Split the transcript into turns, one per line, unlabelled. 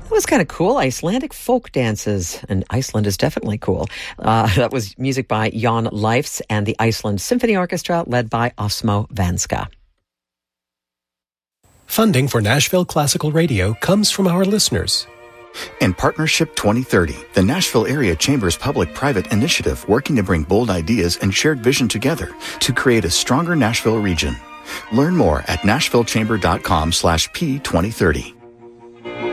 That was kind of cool. Icelandic folk dances. And Iceland is definitely cool. That was music by Jan Leifs and the Iceland Symphony Orchestra, led by Osmo Vanska.
Funding for Nashville Classical Radio comes from our listeners.
In Partnership 2030, the Nashville Area Chamber's public-private initiative working to bring bold ideas and shared vision together to create a stronger Nashville region. Learn more at nashvillechamber.com/P2030.